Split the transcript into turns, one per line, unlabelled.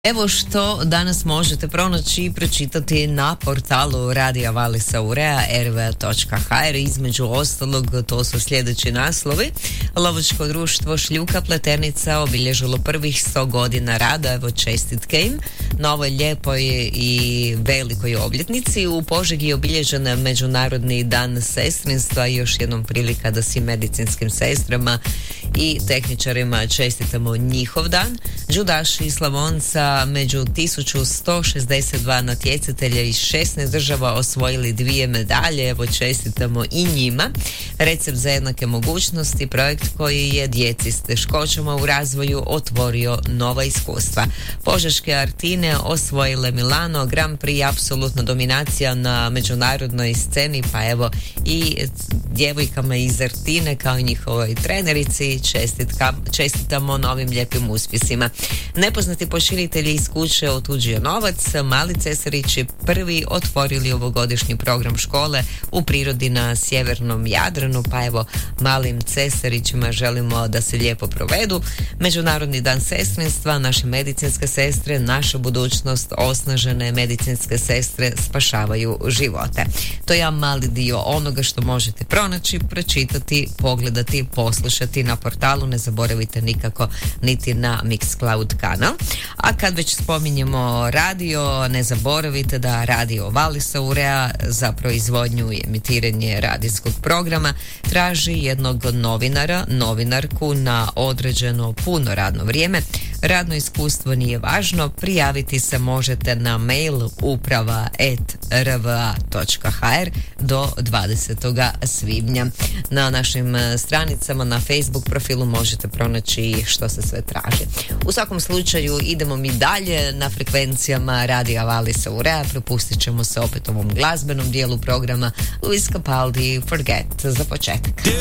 Evo što danas možete pronaći i pročitati na portalu Radija Valisa Urea rva.hr. Između ostalog, to su sljedeći naslovi. Lovačko društvo Šljuka Pleternica obilježilo prvih 100 godina rada, evo čestitke im na ovoj lijepoj i velikoj obljetnici. U Požegi je obilježen Međunarodni dan sestrinstva i još jednom prilika da svim medicinskim sestrama i tehničarima čestitamo njihov dan. Đudaši iz Slavonca među 1162 natjecatelja iz 16 država osvojili 2 medalje, evo čestitamo i njima. Recept za jednake mogućnosti, projekt koji je djeci s teškoćama u razvoju otvorio nova iskustva. Požeške Artine osvojile Milano, Grand Prix, apsolutna dominacija na međunarodnoj sceni, pa evo i djevojkama iz Artine kao i njihovoj trenerici čestitamo novim lijepim uspjesima. Nepoznati počinitelji iz kuće otuđio novac, mali cesarići prvi otvorili ovogodišnji program škole u prirodi na sjevernom Jadranu, pa evo malim cesarićima želimo da se lijepo provedu. Međunarodni dan sestrinstva, naše medicinske sestre, naša budućnost, osnažene medicinske sestre spašavaju živote. To je jedan mali dio onoga što možete pronaći, pročitati, pogledati, poslušati na portalu. Ne zaboravite nikako niti na Mixcloud kanal. A kad već spominjemo radio, ne zaboravite da Radio Valisa Urea za proizvodnju i emitiranje radijskog programa traži jednog novinarku na određeno puno radno vrijeme. Radno iskustvo nije važno, prijaviti se možete na mail uprava@rva.hr do 20. svibnja. Na našim stranicama na Facebook profilu možete pronaći što se sve traži. U svakom slučaju idemo mi dalje na frekvencijama Radija Valisa Urea. Propustit ćemo se opet ovom glazbenom dijelu programa. Luis Capaldi, Forget za početak.